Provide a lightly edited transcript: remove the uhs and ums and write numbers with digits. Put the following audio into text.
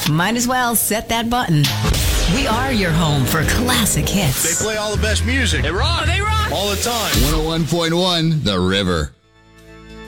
Might as well set that button. We are your home for classic hits. They play all the best music. They rock. All the time. 101.1 The River.